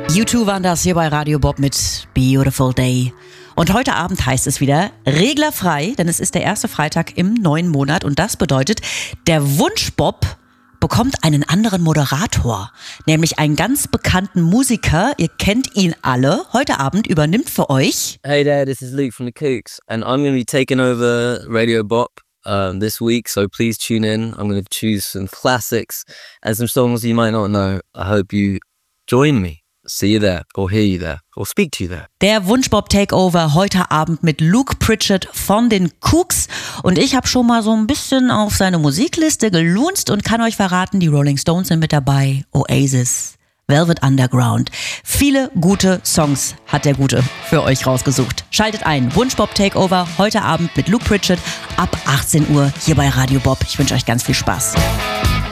U2 waren das hier bei Radio Bob mit Beautiful Day. Und heute Abend heißt es wieder reglerfrei, denn es ist der erste Freitag im neuen Monat und das bedeutet, der Wunschbob bekommt einen anderen Moderator, nämlich einen ganz bekannten Musiker. Ihr kennt ihn alle. Heute Abend übernimmt für euch... Hey there, this is Luke from the Kooks and I'm going to be taking over Radio Bop this week, so please tune in. I'm going to choose some classics and some songs you might not know. I hope you join me. See you there, or hear you there, or speak to you there. Der Wunschbob Takeover heute Abend mit Luke Pritchard von den Kooks. Und ich habe schon mal so ein bisschen auf seine Musikliste gelunzt und kann euch verraten, die Rolling Stones sind mit dabei, Oasis, Velvet Underground. Viele gute Songs hat der Gute für euch rausgesucht. Schaltet ein, Wunschbob Takeover heute Abend mit Luke Pritchard ab 18 Uhr hier bei Radio Bob. Ich wünsche euch ganz viel Spaß.